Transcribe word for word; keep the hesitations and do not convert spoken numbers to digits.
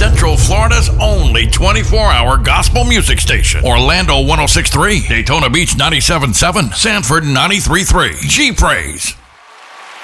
Central Florida's only twenty-four hour gospel music station. Orlando one oh six point three, Daytona Beach ninety-seven point seven, Sanford ninety-three point three. G-Praise.